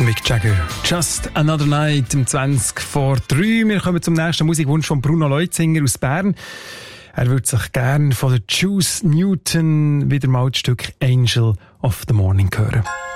Mick Jagger. Just Another Night um 20 vor 3. Wir kommen zum nächsten Musikwunsch von Bruno Leutzinger aus Bern. Er würde sich gerne von der Juice Newton wieder mal das Stück Angel of the Morning hören.